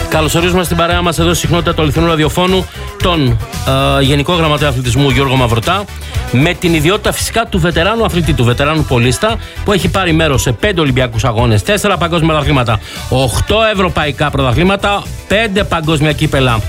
Καλωσορίζουμε στην παρέα μας εδώ στη συχνότητα του αληθινού ραδιοφώνου τον Γενικό Γραμματέα Αθλητισμού Γιώργο Μαυρωτά, με την ιδιότητα φυσικά του βετεράνου αθλητή, του βετεράνου πολίστα, που έχει πάρει μέρος σε 5 Ολυμπιακούς αγώνες, 4 παγκόσμια πρωταθλήματα, 8 ευρωπαϊκά πρωταθλήματα, 5 παγκόσμια κύπελα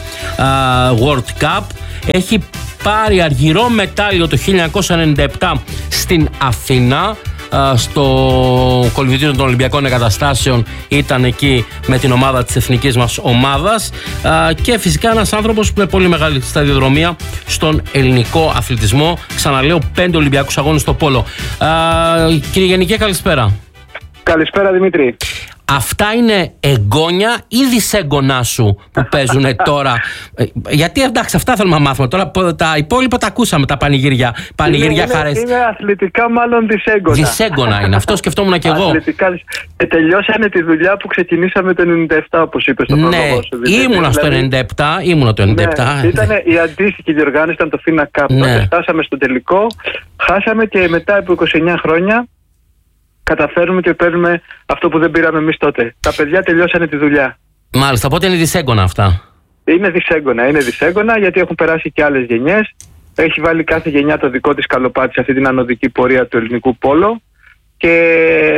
World Cup. Έχει πάρει αργυρό μετάλλιο το 1997 στην Αθήνα, στο κολυμβητήριο των Ολυμπιακών Εγκαταστάσεων. Ήταν εκεί με την ομάδα της εθνικής μας ομάδας, και φυσικά ένας άνθρωπος με πολύ μεγάλη σταδιοδρομία στον ελληνικό αθλητισμό. Ξαναλέω, 5 Ολυμπιακούς αγώνες στο πόλο. Κύριε Γενικέ, καλησπέρα. Καλησπέρα, Δημήτρη. Αυτά είναι εγγόνια ή δυσέγγονά σου που παίζουν τώρα? Γιατί εντάξει, αυτά θέλουμε να μάθουμε. Τώρα τα υπόλοιπα τα ακούσαμε, τα πανηγύρια. Πανηγύρια χαρές. Είναι αθλητικά μάλλον δυσέγγωνα. Δυσέγγωνα είναι, αυτό σκεφτόμουν και εγώ. Αθλητικά, τελειώσανε τη δουλειά που ξεκινήσαμε το 97, όπως είπες στο πρόγραμμα σου. Ήμουνα στο 97. Ναι, ήταν η αντίστοιχη διοργάνωση, ήταν το FINA Cup. Τότε φτάσαμε στο τελικό, χάσαμε και μετά από 29 χρόνια καταφέρουμε και παίρνουμε αυτό που δεν πήραμε εμείς τότε. Τα παιδιά τελειώσανε τη δουλειά. Μάλιστα, οπότε είναι δυσέγγωνα αυτά. Είναι δυσέγγωνα γιατί έχουν περάσει και άλλες γενιές. Έχει βάλει κάθε γενιά το δικό της καλοπάτι σε αυτή την ανωδική πορεία του ελληνικού πόλο. Και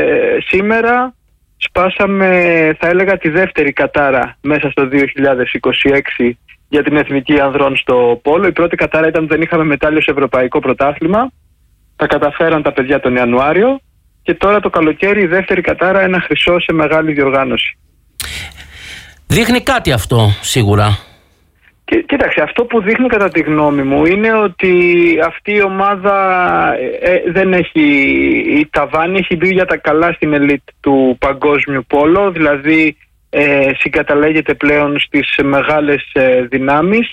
σήμερα σπάσαμε, θα έλεγα, τη δεύτερη κατάρα μέσα στο 2026 για την εθνική ανδρών στο πόλο. Η πρώτη κατάρα ήταν ότι δεν είχαμε μετάλλιο σε ευρωπαϊκό πρωτάθλημα. Τα καταφέραν τα παιδιά τον Ιανουάριο. Και τώρα το καλοκαίρι η δεύτερη κατάρα, ένα χρυσό σε μεγάλη διοργάνωση. Δείχνει κάτι αυτό σίγουρα. Κοίταξε, αυτό που δείχνει κατά τη γνώμη μου είναι ότι αυτή η ομάδα δεν έχει η ταβάνι, έχει μπει για τα καλά στην ελίτ του παγκόσμιου πόλο, δηλαδή συγκαταλέγεται πλέον στις μεγάλες δυνάμεις.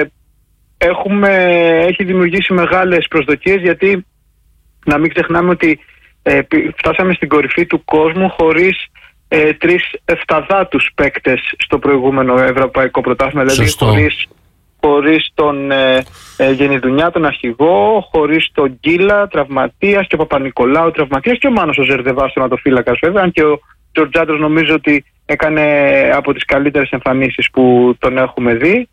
Έχει δημιουργήσει μεγάλες προσδοκίες, γιατί να μην ξεχνάμε ότι φτάσαμε στην κορυφή του κόσμου χωρίς 3 εφταδάτους παίκτες στο προηγούμενο ευρωπαϊκό πρωτάθλημα. Δηλαδή χωρίς τον Γενιδουνιά, τον αρχηγό, χωρίς τον Γκίλα, τραυματίας, και ο Παπα-Νικολάου, τραυματίας, και ο Μάνος ο Ζερδεβάς, τερματοφύλακας βέβαια, αν και ο Τζορτζάτος νομίζω ότι έκανε από τις καλύτερες εμφανίσεις που τον έχουμε δει.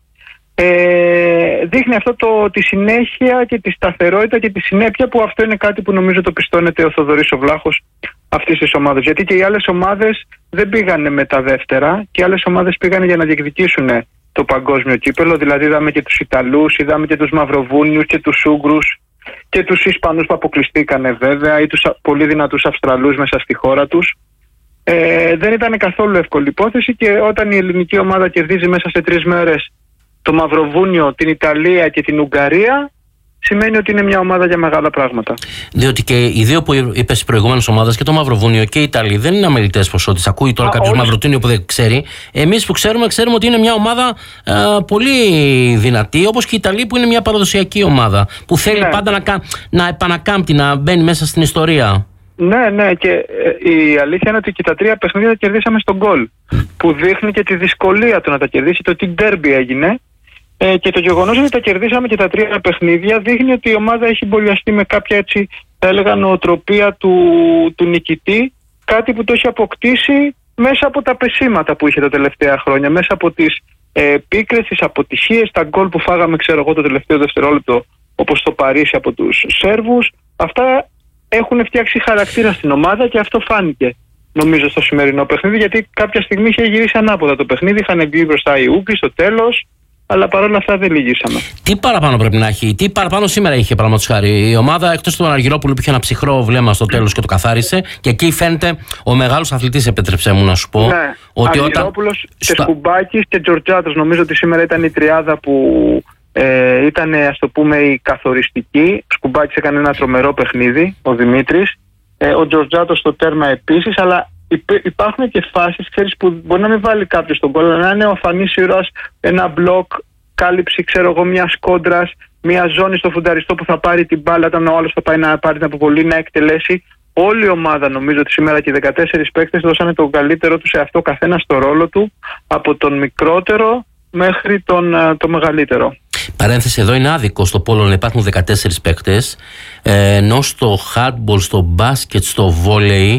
Δείχνει αυτό τη συνέχεια και τη σταθερότητα και τη συνέπεια, που αυτό είναι κάτι που νομίζω το πιστώνεται ο Θοδωρής ο Βλάχος αυτής της ομάδας. Γιατί και οι άλλες ομάδες δεν πήγανε με τα δεύτερα, και οι άλλες ομάδες πήγανε για να διεκδικήσουν το παγκόσμιο κύπελο. Δηλαδή είδαμε και τους Ιταλούς, είδαμε και τους Μαυροβούνιους και τους Ούγγρους και τους Ισπανούς που αποκλειστήκανε βέβαια, ή τους πολύ δυνατούς Αυστραλούς μέσα στη χώρα τους. Δεν ήταν καθόλου εύκολη υπόθεση, και όταν η ελληνική ομάδα κερδίζει μέσα σε 3 μέρες το Μαυροβούνιο, την Ιταλία και την Ουγγαρία, σημαίνει ότι είναι μια ομάδα για μεγάλα πράγματα. Διότι και οι δύο που είπες, οι προηγούμενες ομάδες, και το Μαυροβούνιο και η Ιταλία, δεν είναι αμελητές ποσότητες. Ακούει τώρα κάποιος Μαυροβούνιο που δεν ξέρει. Εμείς που ξέρουμε ότι είναι μια ομάδα πολύ δυνατή, όπως και η Ιταλία που είναι μια παραδοσιακή ομάδα, που θέλει πάντα να επανακάμπτει, να μπαίνει μέσα στην ιστορία. Ναι, και η αλήθεια είναι ότι και τα 3 παιχνίδια τα κερδίσαμε στον γκολ, που δείχνει και τη δυσκολία του να τα κερδίσει, το τι ντέρμπι έγινε, και το γεγονός ότι τα κερδίσαμε και τα 3 παιχνίδια δείχνει ότι η ομάδα έχει μπολιαστεί με κάποια, έτσι θα έλεγα, νοοτροπία του νικητή, κάτι που το έχει αποκτήσει μέσα από τα πεσήματα που είχε τα τελευταία χρόνια, μέσα από τις πίκρες, τις αποτυχίες, τα γκολ που φάγαμε, ξέρω εγώ, το τελευταίο δευτερόλεπτο, όπως το Παρίσι από τους Σέρβους. Αυτά έχουν φτιάξει χαρακτήρα στην ομάδα, και αυτό φάνηκε νομίζω στο σημερινό παιχνίδι, γιατί κάποια στιγμή είχε γυρίσει ανάποδα το παιχνίδι, είχαν βγει μπροστά οι Ούγγροι στο τέλος, αλλά παρόλα αυτά δεν λυγίσαμε. Τι παραπάνω πρέπει να έχει, τι παραπάνω σήμερα είχε, παραδείγματος χάρη, η ομάδα, εκτός του Αργυρόπουλου που είχε ένα ψυχρό βλέμμα στο τέλος και το καθάρισε, και εκεί φαίνεται ο μεγάλος αθλητής, επέτρεψέ μου να σου πω. Ναι, ότι Αργυρόπουλος και Σκουμπάκης και Τζορτζάτος, νομίζω ότι σήμερα ήταν η τριάδα που ήταν, ας το πούμε, η καθοριστική. Ο Σκουμπάκης έκανε ένα τρομερό παιχνίδι, ο Δημήτρης, ο Τζορτζάτος στο τέρμα επίσης, αλλά υπάρχουν και φάσεις, ξέρεις, που μπορεί να μην βάλει κάποιος τον γκολ, αλλά να είναι ο φανής ήρωας, ένα μπλοκ, κάλυψη, ξέρω εγώ, μια κόντρας, μια ζώνη στο φουνταριστό που θα πάρει την μπάλα, όταν ο άλλος θα πάει να πάρει την αποβολή, να εκτελέσει. Όλη η ομάδα, νομίζω ότι σήμερα και οι 14 παίκτες δώσανε τον καλύτερο τους σε αυτό, καθένα στο ρόλο του, από τον μικρότερο μέχρι το μεγαλύτερο. Παρένθεση, εδώ είναι άδικο στο πόλο να υπάρχουν 14 παίκτες, ενώ στο hardball, στο μπάσκετ, στο βόλεϊ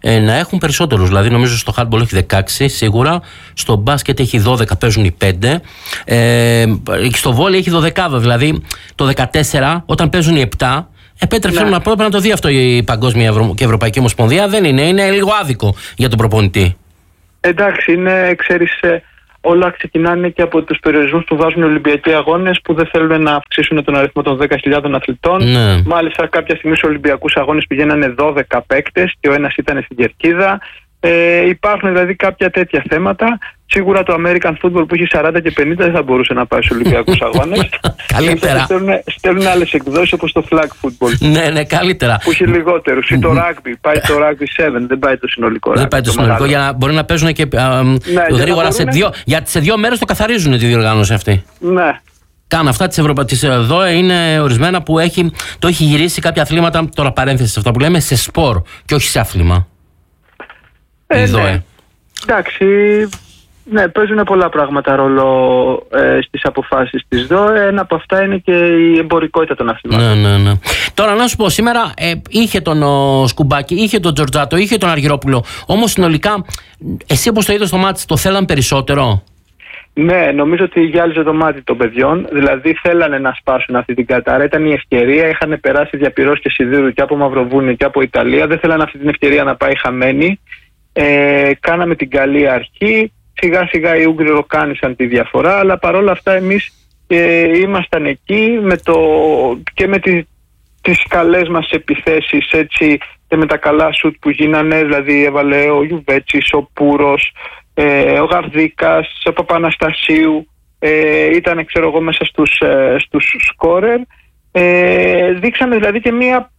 να έχουν περισσότερους. Δηλαδή, νομίζω στο handball έχει 16 σίγουρα, στο μπάσκετ έχει 12, παίζουν οι 5. Στο βόλεϊ έχει 12, δηλαδή το 14, όταν παίζουν οι 7. Θέλω να πω, πρέπει να το δει αυτό η Παγκόσμια και Ευρωπαϊκή Ομοσπονδία. Δεν είναι λίγο άδικο για τον προπονητή. Εντάξει, ξέρεις, όλα ξεκινάνε και από τους περιορισμούς που βάζουν οι Ολυμπιακοί Αγώνες, που δεν θέλουν να αυξήσουν τον αριθμό των 10.000 αθλητών. Ναι. Μάλιστα, κάποια στιγμή στους Ολυμπιακούς Αγώνες πηγαίνανε 12 παίκτες και ο ένας ήταν στην κερκίδα. Υπάρχουν δηλαδή κάποια τέτοια θέματα. Σίγουρα το American Football που έχει 40 και 50 δεν θα μπορούσε να πάει στους Ολυμπιακούς Αγώνες. Καλύτερα. Στέλνουν άλλες εκδόσεις όπως το flag football. Ναι, καλύτερα. Που έχει λιγότερους. Ή το rugby. Πάει το rugby 7, δεν πάει το συνολικό. Δεν πάει το συνολικό, για να μπορεί να παίζουν και γρήγορα γιατί σε 2 μέρες το καθαρίζουν τη διοργάνωση αυτή. Ναι. Καν αυτά της ΔΟΕ είναι ορισμένα που το έχει γυρίσει κάποια αθλήματα, τώρα παρένθεση σε αυτά που λέμε, σε σπορ και όχι σε άθλημα. Η ΔΟΕ. Ναι. Εντάξει, ναι, παίζουν πολλά πράγματα ρόλο στις αποφάσεις της ΔΟΕ. Ένα από αυτά είναι και η εμπορικότητα των αθλημάτων. Ναι. Τώρα να σου πω, σήμερα είχε τον Σκουμπάκη, είχε τον Τζορτζάτο, είχε τον Αργυρόπουλο. Όμως συνολικά, εσύ όπως το είδες στο μάτς, το θέλαν περισσότερο? Ναι, νομίζω ότι γυάλιζε το μάτι των παιδιών. Δηλαδή θέλανε να σπάσουν αυτή την κατάρα. Ήταν η ευκαιρία. Είχαν περάσει διαπυρός και σιδήρου και από Μαυροβούνιο και από Ιταλία. Δεν θέλανε αυτή την ευκαιρία να πάει χαμένη. Κάναμε την καλή αρχή. Σιγά σιγά οι Ούγγροι ροκάνησαν τη διαφορά. Αλλά παρόλα αυτά εμείς ήμασταν εκεί και με τις καλές μας επιθέσεις, έτσι, και με τα καλά σουτ που γίνανε. Δηλαδή έβαλε ο Γιουβέτσης, ο Πούρος, ο Γαρδίκας, ο Παπαναστασίου, ήταν ξέρω εγώ μέσα στους σκόρερ. Δείξαμε δηλαδή και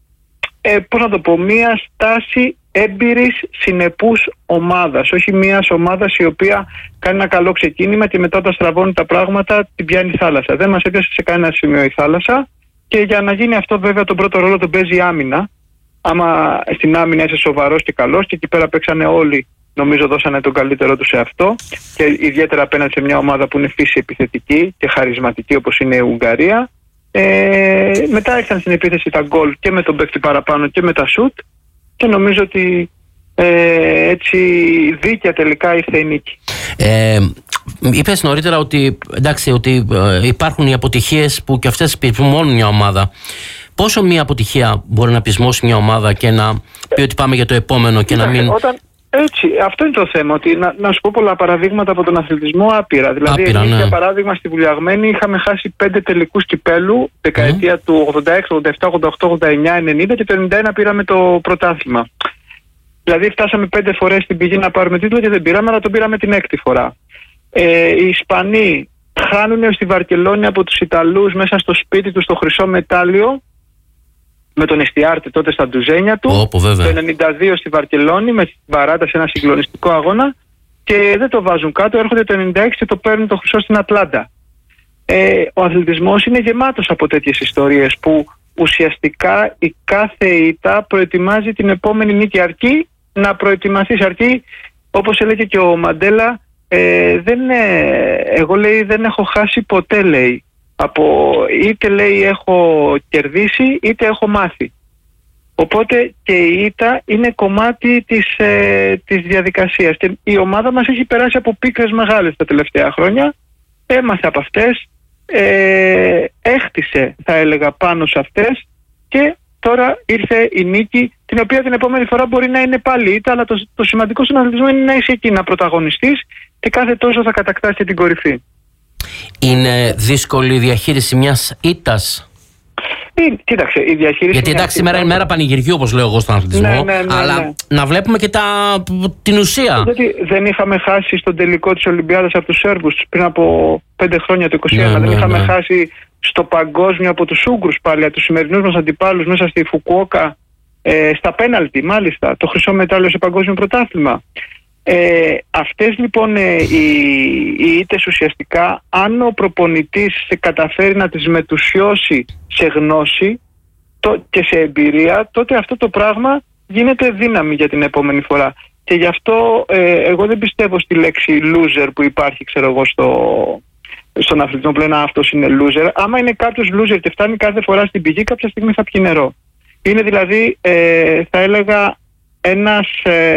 μία στάση έμπειρης συνεπούς ομάδας, όχι μιας ομάδας η οποία κάνει ένα καλό ξεκίνημα και μετά όταν στραβώνει τα πράγματα την πιάνει η θάλασσα. Δεν μας έπιασε σε κανένα σημείο η θάλασσα και για να γίνει αυτό βέβαια τον πρώτο ρόλο τον παίζει η άμυνα. Άμα στην άμυνα είσαι σοβαρός και καλός, και εκεί πέρα παίξανε όλοι, νομίζω δώσανε τον καλύτερό τους σε αυτό, και ιδιαίτερα απέναντι σε μια ομάδα που είναι φύση επιθετική και χαρισματική όπως είναι η Ουγγαρία. Μετά ήρθαν στην επίθεση τα γκολ και με τον παίκτη παραπάνω και με τα σουτ, και νομίζω ότι έτσι δίκαια τελικά ήρθε η νίκη. Είπες νωρίτερα ότι, ότι υπάρχουν οι αποτυχίες που και αυτές πεισμώνουν μια ομάδα. Πόσο μια αποτυχία μπορεί να πεισμώσει μια ομάδα και να πει ότι πάμε για το επόμενο και να μην... Έτσι, αυτό είναι το θέμα, ότι να σου πω πολλά παραδείγματα από τον αθλητισμό άπειρα. Δηλαδή, εμείς, για παράδειγμα, στη Βουλιαγμένη είχαμε χάσει 5 τελικούς κυπέλου δεκαετία του 86, 87, 88, 89, 90, και το 91 πήραμε το πρωτάθλημα. Δηλαδή φτάσαμε 5 φορές στην πηγή να πάρουμε τίτλο και δεν πήραμε, αλλά τον πήραμε την 6η φορά. Οι Ισπανοί χάνουν στη Βαρκελόνη από τους Ιταλούς μέσα στο σπίτι τους στο χρυσό μετάλλιο, με τον Εστιάρτη τότε στα ντουζένια του, το 92 στη Βαρκελόνη με την Βαράτα σε ένα συγκλονιστικό αγώνα, και δεν το βάζουν κάτω, έρχονται το 96 και το παίρνουν το χρυσό στην Ατλάντα. Ο αθλητισμός είναι γεμάτος από τέτοιες ιστορίες που ουσιαστικά η κάθε ήττα προετοιμάζει την επόμενη νίκη, αρκεί να προετοιμαστείς, αρκεί, όπως έλεγε και ο Μαντέλα, εγώ λέει δεν έχω χάσει ποτέ, λέει. Είτε λέει έχω κερδίσει είτε έχω μάθει. Οπότε και η ήττα είναι κομμάτι της διαδικασίας, και η ομάδα μας έχει περάσει από πίκρες μεγάλες τα τελευταία χρόνια, έμαθε από αυτές, έχτισε θα έλεγα πάνω σε αυτές, και τώρα ήρθε η νίκη, την οποία την επόμενη φορά μπορεί να είναι πάλι ήττα, αλλά το σημαντικό στον αθλητισμό είναι να είσαι εκεί, να πρωταγωνιστείς, και κάθε τόσο θα κατακτάς και την κορυφή. Είναι δύσκολη η διαχείριση μιας ήττας? Κοίταξε, η διαχείριση. Γιατί εντάξει, σήμερα είναι μέρα πανηγυριού, όπως λέω εγώ στον αθλητισμό. Αλλά να βλέπουμε και την ουσία. Γιατί δεν είχαμε χάσει στον τελικό της Ολυμπιάδας από τους Σέρβους πριν από 5 χρόνια, το 2021. Δεν είχαμε χάσει στο παγκόσμιο από τους Ούγγρους πάλι, από τους σημερινούς μας αντιπάλους μέσα στη Φουκουόκα, στα πέναλτι, μάλιστα, το χρυσό μετάλλιο σε παγκόσμιο πρωτάθλημα. Αυτές λοιπόν οι ήττες ουσιαστικά, αν ο προπονητής καταφέρει να τις μετουσιώσει σε γνώση και σε εμπειρία, τότε αυτό το πράγμα γίνεται δύναμη για την επόμενη φορά. Και γι' αυτό εγώ δεν πιστεύω στη λέξη loser που υπάρχει, ξέρω εγώ, στον αθλητισμό που λένε αυτός είναι loser. Άμα είναι κάποιος loser και φτάνει κάθε φορά στην πηγή, κάποια στιγμή θα πιει νερό. Είναι δηλαδή, θα έλεγα, ένας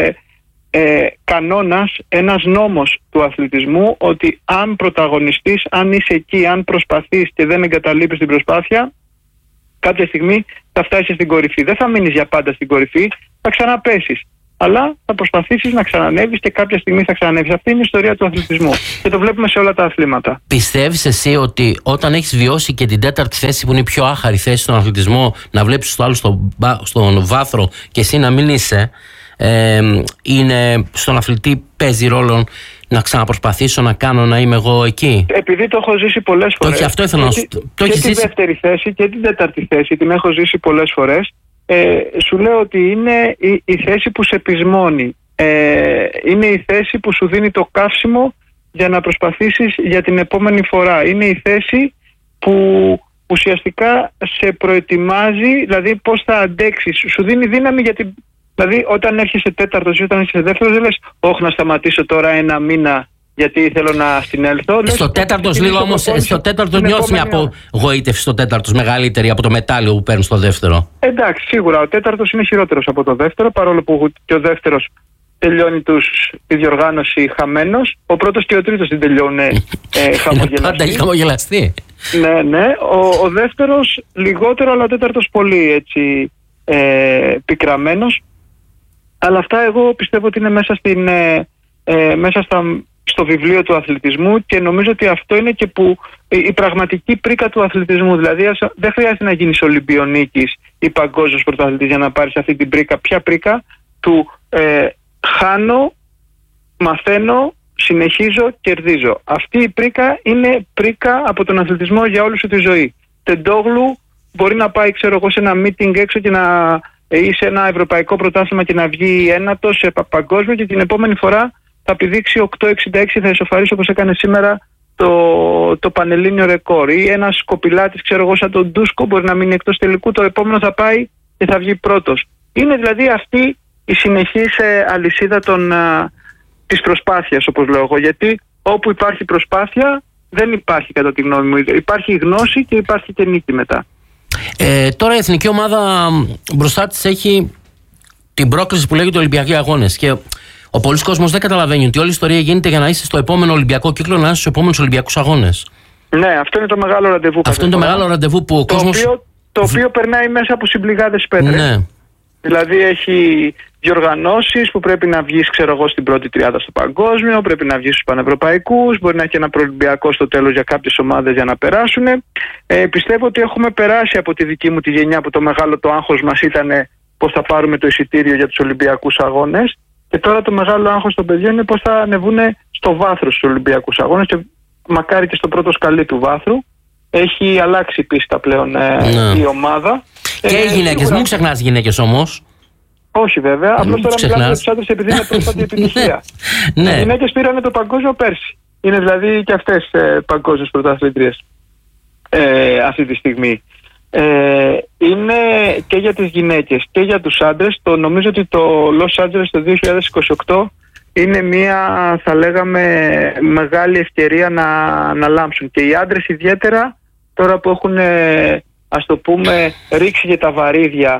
κανόνας, ένας νόμος του αθλητισμού, ότι αν πρωταγωνιστείς, αν είσαι εκεί, αν προσπαθείς και δεν εγκαταλείπεις την προσπάθεια, κάποια στιγμή θα φτάσεις στην κορυφή. Δεν θα μείνεις για πάντα στην κορυφή, θα ξαναπέσεις. Αλλά θα προσπαθήσεις να ξανανεύεις και κάποια στιγμή θα ξανανεύεις. Αυτή είναι η ιστορία του αθλητισμού και το βλέπουμε σε όλα τα αθλήματα. Πιστεύεις εσύ ότι όταν έχεις βιώσει και την τέταρτη θέση, που είναι η πιο άχαρη θέση στον αθλητισμό, να βλέπεις το άλλο στον βάθρο και εσύ να μην είσαι, είναι στον αθλητή παίζει ρόλο να ξαναπροσπαθήσω να κάνω, να είμαι εγώ εκεί? Επειδή το έχω ζήσει πολλές φορές. Αυτό ήθελα να σου πω. Και τη δεύτερη θέση και την τέταρτη θέση την έχω ζήσει πολλές φορές. Σου λέω ότι είναι η θέση που σε πεισμώνει. Είναι η θέση που σου δίνει το καύσιμο για να προσπαθήσεις για την επόμενη φορά. Είναι η θέση που ουσιαστικά σε προετοιμάζει, δηλαδή πώς θα αντέξεις. Σου δίνει δύναμη γιατί, δηλαδή όταν έρχεσαι τέταρτος ή όταν έρχεσαι δεύτερος, δεν λες όχι να σταματήσω τώρα ένα μήνα γιατί θέλω να συνέλθω. Στο τέταρτος λίγο όμως, στο τέταρτος νιώθεις μια απογοήτευση, στο τέταρτος μεγαλύτερη από το μετάλλιο που παίρνει στο δεύτερο? Εντάξει, σίγουρα ο τέταρτος είναι χειρότερος από το δεύτερο, παρόλο που και ο δεύτερος τελειώνει τη διοργάνωση χαμένος. Ο πρώτος και ο τρίτος την τελειώνουν χαμογελαστοί. Πάντα έχει χαμογελαστεί. Ναι. Ο δεύτερος λιγότερο, αλλά ο τέταρτος πολύ έτσι πικραμένος. Αλλά αυτά εγώ πιστεύω ότι είναι μέσα στο βιβλίο του αθλητισμού και νομίζω ότι αυτό είναι και που η πραγματική πρίκα του αθλητισμού. Δηλαδή δεν χρειάζεται να γίνεις Ολυμπιονίκης ή παγκόσμιος πρωταθλητής για να πάρεις αυτή την πρίκα. Ποια πρίκα? Του χάνω, μαθαίνω, συνεχίζω, κερδίζω. Αυτή η πρίκα είναι πρίκα από τον αθλητισμό για όλη σου τη ζωή. Τεντόγλου μπορεί να πάει, ξέρω εγώ, σε ένα meeting έξω και ή σε ένα ευρωπαϊκό πρωτάθλημα και να βγει ένατο σε παγκόσμιο και την επόμενη φορά θα πηδήξει 8,66, θα ισοφαρίσει όπως έκανε σήμερα το πανελλήνιο ρεκόρ. Ή ένας κοπηλάτης, ξέρω εγώ, σαν τον Ντούσκο, μπορεί να μείνει εκτός τελικού, το επόμενο θα πάει και θα βγει πρώτος. Είναι δηλαδή αυτή η συνεχής αλυσίδα της προσπάθειας, όπως λέω εγώ. Γιατί όπου υπάρχει προσπάθεια δεν υπάρχει, κατά τη γνώμη μου, υπάρχει γνώση και υπάρχει και νίκη μετά. Τώρα η εθνική ομάδα μπροστά της έχει την πρόκληση που λέγεται Ολυμπιακοί Αγώνες και ο πολλής κόσμος δεν καταλαβαίνει ότι όλη η ιστορία γίνεται για να είσαι στο επόμενο Ολυμπιακό κύκλο, να είσαι στους επόμενους Ολυμπιακούς Αγώνες. Ναι, αυτό είναι το μεγάλο ραντεβού. Αυτό είναι το μεγάλο ραντεβού που ο κόσμος... Το οποίο περνάει μέσα από συμπληγάδες πέτρες. Ναι. Δηλαδή έχει διοργανώσεις που πρέπει να βγεις, ξέρω εγώ, στην πρώτη τριάδα στο παγκόσμιο, πρέπει να βγεις στους πανευρωπαϊκούς, μπορεί να έχει ένα προολυμπιακό στο τέλος για κάποιες ομάδες για να περάσουν. Πιστεύω ότι έχουμε περάσει από τη δική μου τη γενιά που το μεγάλο το άγχος μας ήταν πώς θα πάρουμε το εισιτήριο για τους Ολυμπιακούς Αγώνες. Και τώρα το μεγάλο άγχος των παιδιών είναι πώς θα ανεβούν στο βάθρο στους Ολυμπιακούς Αγώνες και μακάρι και στο πρώτο σκαλί του βάθρου. Έχει αλλάξει πίστα πλέον η ομάδα. Και οι γυναίκες, μην ξεχνάς γυναίκες όμως. Όχι βέβαια, απλώς τώρα μιλάμε για τους άντρες επειδή είναι πρόσφατη επιτυχία. Οι γυναίκες πήραν το παγκόσμιο πέρσι. Είναι δηλαδή και αυτές παγκόσμιες πρωταθλήτριες αυτή τη στιγμή. Είναι και για τις γυναίκες και για τους άντρες. Νομίζω ότι το Los Angeles το 2028 είναι μια, θα λέγαμε, μεγάλη ευκαιρία να λάμψουν. Και οι άντρες ιδιαίτερα τώρα που έχουν, ας το πούμε, ρίξει για τα βαρύδια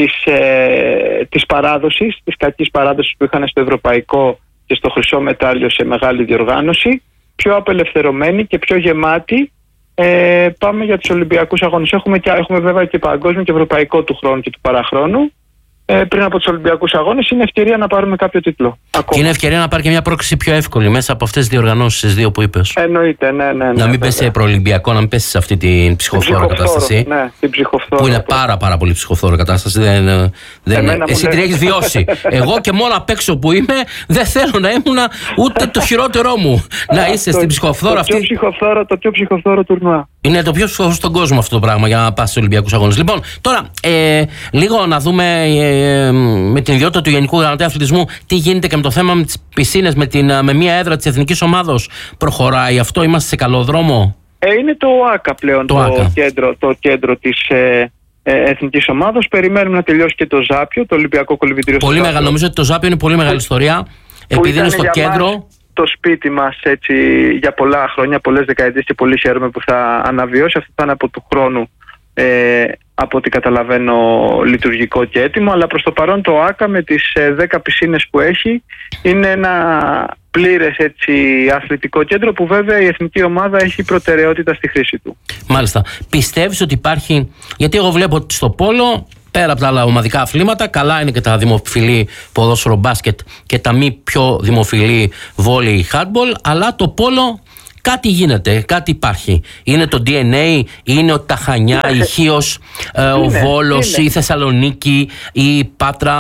της παράδοσης, της κακής παράδοσης που είχαν στο ευρωπαϊκό και στο χρυσό μετάλλιο σε μεγάλη διοργάνωση, πιο απελευθερωμένοι και πιο γεμάτοι, πάμε για τους Ολυμπιακούς Αγώνες. Έχουμε βέβαια και παγκόσμιο και ευρωπαϊκό του χρόνου και του παραχρόνου. Πριν από τους Ολυμπιακούς Αγώνες είναι ευκαιρία να πάρουμε κάποιο τίτλο. Και είναι ευκαιρία να πάρει και μια πρόκληση πιο εύκολη μέσα από αυτές τις διοργανώσεις, τις δύο που είπες. Εννοείται, ναι. Να μην πέσει σε προολυμπιακό, να μην πέσει σε αυτή την ψυχοφθόρα κατάσταση. Ναι, την ψυχοφθόρα. Που είναι πάρα πολύ ψυχοφθόρα κατάσταση. Εσύ την έχεις βιώσει. Εγώ και μόνο απ' έξω που είμαι, δεν θέλω να ήμουν ούτε το χειρότερό μου. Να είσαι στην ψυχοφθόρα αυτή. Το πιο ψυχοφθόρο τουρνουά. Είναι το πιο ψυχοφθόρο στον κόσμο αυτό το πράγμα για να πας στους Ολυμπιακούς Αγώνες. Λοιπόν, τώρα λίγο να δούμε με την ιδιότητα του Γενικού Γραμματέα Αθλητισμού τι γίνεται και με το θέμα με τις πισίνες, με μια έδρα της εθνικής ομάδος. Προχωράει αυτό, είμαστε σε καλό δρόμο? Είναι το ΆΚΑ πλέον το κέντρο της εθνικής ομάδος. Περιμένουμε να τελειώσει και το Ζάπιο, το Ολυμπιακό Κολυμβητήριο. Πολύ μεγάλο, νομίζω ότι το Ζάπιο είναι πολύ μεγάλη ιστορία, επειδή είναι στο κέντρο. Το σπίτι μας έτσι για πολλά χρόνια, πολλές δεκαετίες, και πολύ χαίρομαι που θα αναβιώσει. Αυτό θα είναι από του χρόνου από ό,τι καταλαβαίνω λειτουργικό και έτοιμο, αλλά προς το παρόν το ΆΚΑ με τις 10 πισίνες που έχει είναι ένα πλήρες αθλητικό κέντρο που βέβαια η εθνική ομάδα έχει προτεραιότητα στη χρήση του. Μάλιστα. Πιστεύεις ότι υπάρχει, γιατί εγώ βλέπω ότι στο πόλο, πέρα από τα άλλα ομαδικά αθλήματα, καλά είναι και τα δημοφιλή ποδόσφαιρο μπάσκετ και τα μη πιο δημοφιλή βόλεϊ handball, αλλά το πόλο κάτι γίνεται, κάτι υπάρχει. Είναι το DNA, είναι τα Χανιά, η Χίος, ο Βόλος, η Θεσσαλονίκη, η Πάτρα,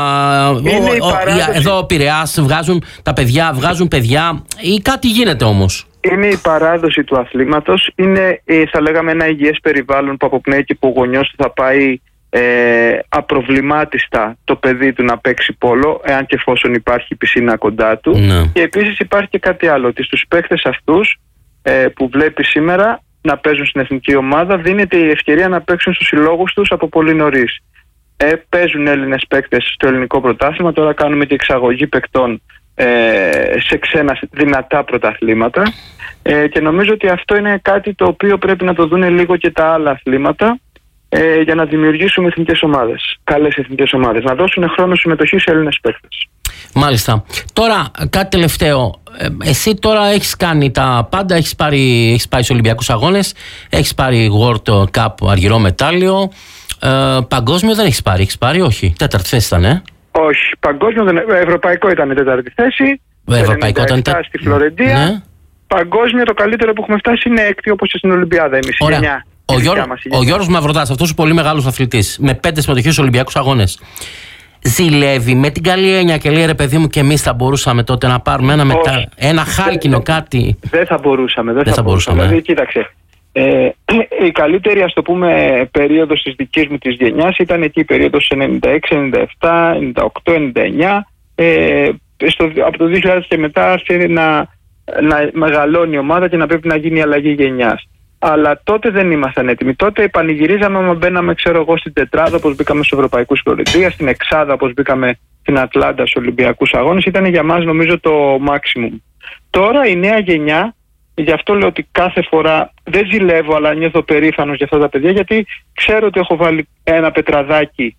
εδώ ο Πειραιάς, βγάζουν παιδιά ή κάτι γίνεται όμως. Είναι η παράδοση του αθλήματος, είναι θα λέγαμε ένα υγιές περιβάλλον που αποπνέει και που ο γονιός του θα πάει απροβλημάτιστα το παιδί του να παίξει πόλο, εάν και εφόσον υπάρχει πισίνα κοντά του. Ναι. Και επίσης υπάρχει και κάτι άλλο, ότι στους παίχτες αυτούς που βλέπει σήμερα να παίζουν στην εθνική ομάδα δίνεται η ευκαιρία να παίξουν στους συλλόγους τους από πολύ νωρίς. Παίζουν Έλληνες παίκτες στο ελληνικό πρωτάθλημα, τώρα κάνουμε και εξαγωγή παικτών σε ξένα δυνατά πρωταθλήματα και νομίζω ότι αυτό είναι κάτι το οποίο πρέπει να το δουν λίγο και τα άλλα αθλήματα για να δημιουργήσουμε εθνικές ομάδες, καλές εθνικές ομάδες, να δώσουν χρόνο συμμετοχή σε Έλληνες παίκτες. Μάλιστα. Τώρα κάτι τελευταίο. Εσύ τώρα έχεις κάνει τα πάντα, έχεις πάει σε Ολυμπιακούς Αγώνες, έχεις πάρει World Cup αργυρό μετάλλιο, παγκόσμιο δεν έχεις πάρει, όχι, τέταρτη θέση ήταν, Όχι, παγκόσμιο δεν, ευρωπαϊκό ήταν η τέταρτη θέση, ευρωπαϊκό ήταν στη Φλωρεντία, ναι. Παγκόσμιο το καλύτερο που έχουμε φτάσει είναι έκτη όπως και στην Ολυμπιάδα, εμείς η γενιά. Ο Γιώργος Μαυροτάς, αυτός ο πολύ μεγάλος αθλητής, με 5 συμμετοχές στους Ολυμπιακούς Αγώνες, ζηλεύει με την καλή έννοια και λέει ρε παιδί μου, και εμείς θα μπορούσαμε τότε να πάρουμε ένα χάλκινο κάτι. Δεν θα μπορούσαμε. Δηλαδή, κοίταξε, η καλύτερη, ας το πούμε, περίοδος της δικής μου της γενιάς ήταν εκεί η περίοδος 96, 97, 98, 99. Από το 2000 και μετά άρχισε να μεγαλώνει η ομάδα και να πρέπει να γίνει η αλλαγή γενιάς. Αλλά τότε δεν ήμασταν έτοιμοι. Τότε πανηγυρίζαμε άμα μπαίναμε, στην τετράδα όπως μπήκαμε στους Ευρωπαϊκούς Φλωρεντία, στην εξάδα όπως μπήκαμε στην Ατλάντα στους Ολυμπιακούς Αγώνες. Ήταν για μας νομίζω το maximum. Τώρα η νέα γενιά, γι' αυτό λέω ότι κάθε φορά δεν ζηλεύω, αλλά νιώθω περήφανος για αυτά τα παιδιά, γιατί ξέρω ότι έχω βάλει ένα πετραδάκι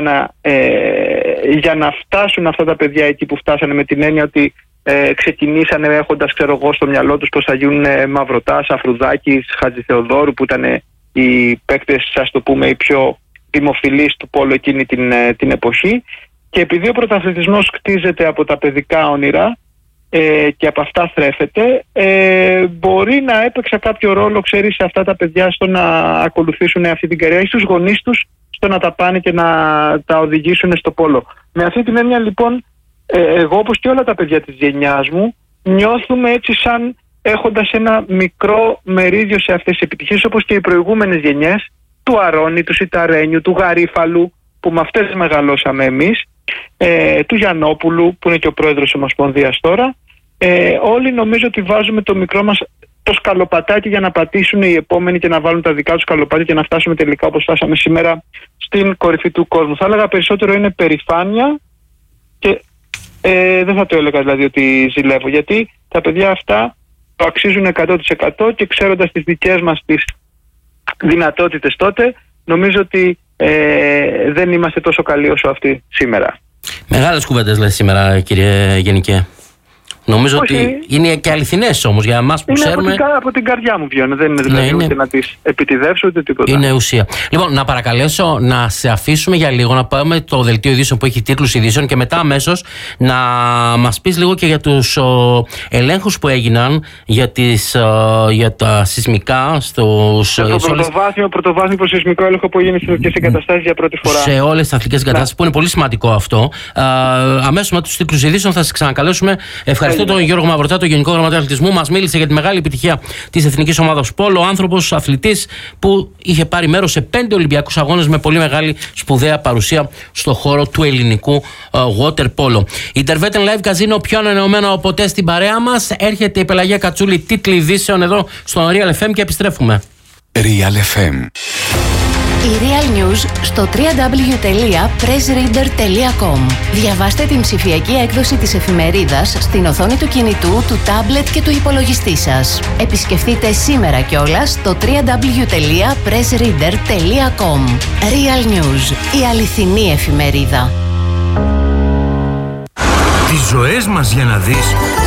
για να φτάσουν αυτά τα παιδιά εκεί που φτάσανε, με την έννοια ότι ξεκινήσανε έχοντας, στο μυαλό τους πως θα γίνουν Μαυροτάς, Αφρουδάκης, Χατζηθεοδόρου, που ήταν οι παίκτες, ας το πούμε, οι πιο δημοφιλείς του πόλου εκείνη την εποχή. Και επειδή ο πρωταθλητισμός κτίζεται από τα παιδικά όνειρα και από αυτά θρέφεται, μπορεί να έπαιξε κάποιο ρόλο, σε αυτά τα παιδιά στο να ακολουθήσουν αυτή την καριέρα ή στους γονείς τους στο να τα πάνε και να τα οδηγήσουν στο πόλο. Με αυτή την έννοια λοιπόν, εγώ όπως και όλα τα παιδιά της γενιάς μου νιώθουμε έτσι σαν έχοντας ένα μικρό μερίδιο σε αυτές τις επιτυχίες, όπως και οι προηγούμενες γενιές του Αρώνη, του Σιταρένιου, του Γαρίφαλου, που με αυτές μεγαλώσαμε εμείς, του Γιαννόπουλου που είναι και ο πρόεδρος της Ομοσπονδίας τώρα. Όλοι νομίζω ότι βάζουμε το μικρό μας το σκαλοπατάκι για να πατήσουν οι επόμενοι και να βάλουν τα δικά τους σκαλοπάτια και να φτάσουμε τελικά όπως φτάσαμε σήμερα στην κορυφή του κόσμου. Θα έλεγα περισσότερο είναι περηφάνεια και δεν θα το έλεγα δηλαδή ότι ζηλεύω, γιατί τα παιδιά αυτά το αξίζουν 100% και ξέροντας τις δικές μας τις δυνατότητες τότε, νομίζω ότι δεν είμαστε τόσο καλοί όσο αυτοί σήμερα. Μεγάλες κουβέντες λες σήμερα, κύριε Γενικέ. Νομίζω ότι είναι και αληθινές όμως για εμάς που ξέρουμε. Από την καρδιά μου βγαίνουν. Δεν είναι δηλαδή ούτε να τις επιτιδεύσω ούτε τίποτα. Είναι ουσία. Λοιπόν, να παρακαλέσω να σε αφήσουμε για λίγο να πάμε το δελτίο ειδήσεων που έχει τίτλους ειδήσεων και μετά αμέσως να μας πεις λίγο και για τους ελέγχους που έγιναν για τα σεισμικά. Το πρωτοβάθμιο προσεισμικό έλεγχο που έγινε στις εθνικές εγκαταστάσεις για πρώτη φορά. Σε όλες τις εθνικές εγκαταστάσεις, που είναι πολύ σημαντικό αυτό. Αμέσως με τους τίτλους ειδήσεων θα σας ξανακαλέσουμε. Ευχαριστώ τον Γιώργο Μαυροτά, τον Γενικό Γραμματέα Αθλητισμού. Μας μίλησε για τη μεγάλη επιτυχία της Εθνικής Ομάδας Πόλο. Άνθρωπος, αθλητής που είχε πάρει μέρος σε 5 Ολυμπιακούς Αγώνες με πολύ μεγάλη σπουδαία παρουσία στον χώρο του ελληνικού water polo. Η Intervetten Live Casino, πιο ανανεωμένο από ποτέ στην παρέα μας. Έρχεται η Πελαγία Κατσούλη, τίτλοι ειδήσεων εδώ στο Real FM και επιστρέφουμε. Real FM. Η Real News στο www.pressreader.com. Διαβάστε την ψηφιακή έκδοση της εφημερίδας στην οθόνη του κινητού, του τάμπλετ και του υπολογιστή σας. Επισκεφτείτε σήμερα κιόλας το www.pressreader.com. Real News, η αληθινή εφημερίδα. Τις ζωές μας για να δεις.